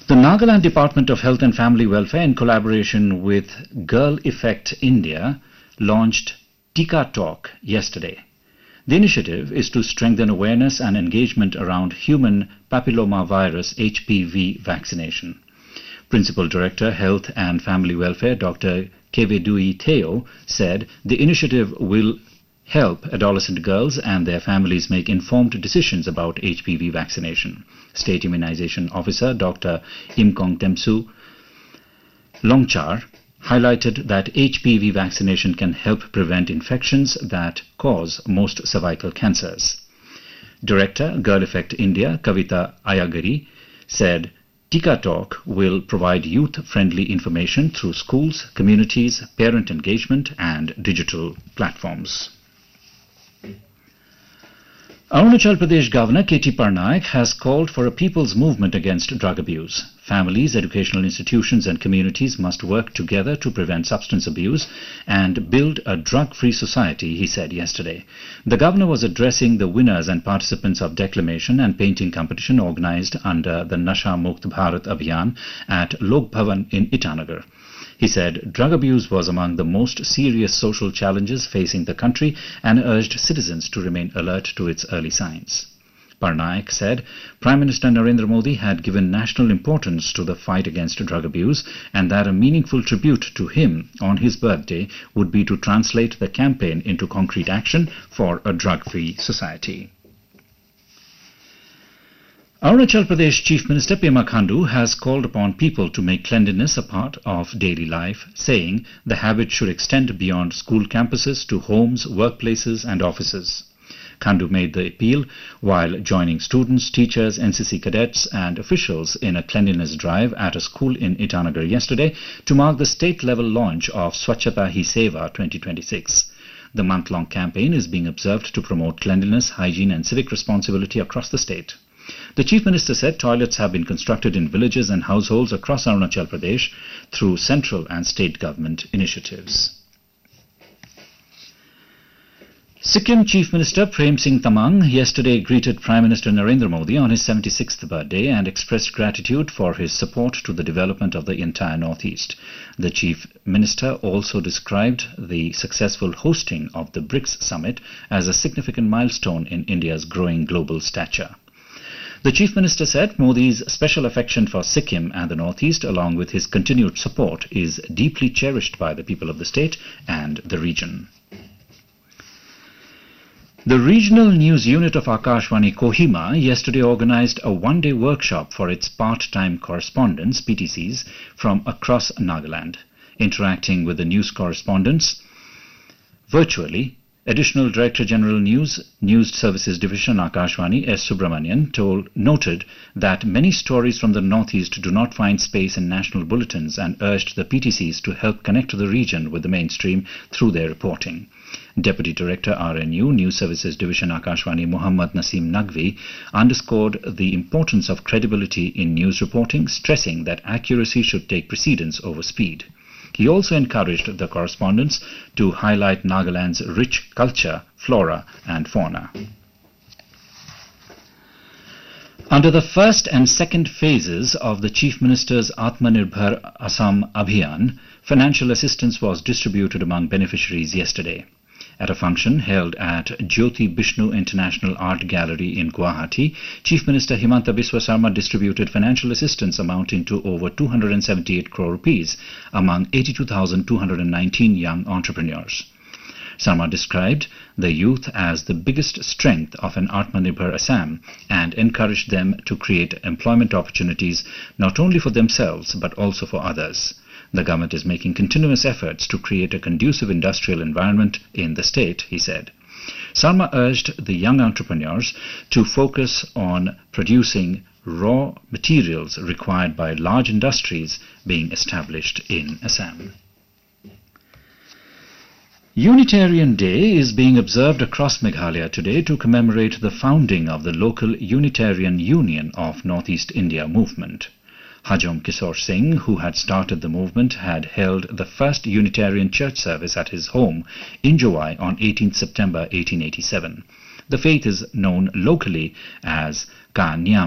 The Nagaland Department of Health and Family Welfare, in collaboration with Girl Effect India, launched Tika Talk yesterday. The initiative is to strengthen awareness and engagement around human papillomavirus HPV vaccination. Principal Director, Health and Family Welfare, Dr. Kevedui Theo, said the initiative will help adolescent girls and their families make informed decisions about HPV vaccination. State Immunization Officer Dr. Imkong Temsu Longchar highlighted that HPV vaccination can help prevent infections that cause most cervical cancers. Director, Girl Effect India, Kavita Ayagari, said Tika Talk will provide youth-friendly information through schools, communities, parent engagement and digital platforms. Arunachal Pradesh Governor K.T. Parnaik has called for a people's movement against drug abuse. Families, educational institutions and communities must work together to prevent substance abuse and build a drug-free society, he said yesterday. The governor was addressing the winners and participants of declamation and painting competition organized under the Nasha Mukt Bharat Abhiyan at Lok Bhavan in Itanagar. He said drug abuse was among the most serious social challenges facing the country and urged citizens to remain alert to its early signs. Parnaik said Prime Minister Narendra Modi had given national importance to the fight against drug abuse and that a meaningful tribute to him on his birthday would be to translate the campaign into concrete action for a drug-free society. Arunachal Pradesh Chief Minister Pema Khandu has called upon people to make cleanliness a part of daily life, saying the habit should extend beyond school campuses to homes, workplaces and offices. Khandu made the appeal while joining students, teachers, NCC cadets and officials in a cleanliness drive at a school in Itanagar yesterday to mark the state-level launch of Swachhata Hi Seva 2026. The month-long campaign is being observed to promote cleanliness, hygiene and civic responsibility across the state. The Chief Minister said toilets have been constructed in villages and households across Arunachal Pradesh through central and state government initiatives. Sikkim Chief Minister Prem Singh Tamang yesterday greeted Prime Minister Narendra Modi on his 76th birthday and expressed gratitude for his support to the development of the entire Northeast. The Chief Minister also described the successful hosting of the BRICS summit as a significant milestone in India's growing global stature. The Chief Minister said Modi's special affection for Sikkim and the Northeast, along with his continued support, is deeply cherished by the people of the state and the region. The Regional News Unit of Akashvani Kohima yesterday organized a one-day workshop for its part-time correspondents, PTCs, from across Nagaland. Interacting with the news correspondents virtually, Additional Director General News Services Division Akashvani S. Subramanian noted that many stories from the Northeast do not find space in national bulletins and urged the PTCs to help connect the region with the mainstream through their reporting. Deputy Director RNU News Services Division Akashvani Muhammad Naseem Naqvi underscored the importance of credibility in news reporting, stressing that accuracy should take precedence over speed. He also encouraged the correspondents to highlight Nagaland's rich culture, flora and fauna. Under the first and second phases of the Chief Minister's Atmanirbhar Assam Abhiyan, financial assistance was distributed among beneficiaries yesterday. At a function held at Jyoti Bishnu International Art Gallery in Guwahati, Chief Minister Himanta Biswa Sarma distributed financial assistance amounting to over 278 crore rupees among 82,219 young entrepreneurs. Sarma described the youth as the biggest strength of an Atmanirbhar Assam and encouraged them to create employment opportunities not only for themselves but also for others. The government is making continuous efforts to create a conducive industrial environment in the state, he said. Sarma urged the young entrepreneurs to focus on producing raw materials required by large industries being established in Assam. Unitarian Day is being observed across Meghalaya today to commemorate the founding of the local Unitarian Union of Northeast India movement. Hajom Kishore Singh, who had started the movement, had held the first Unitarian church service at his home in Jowai on 18 September 1887. The faith is known locally as Ka Nyam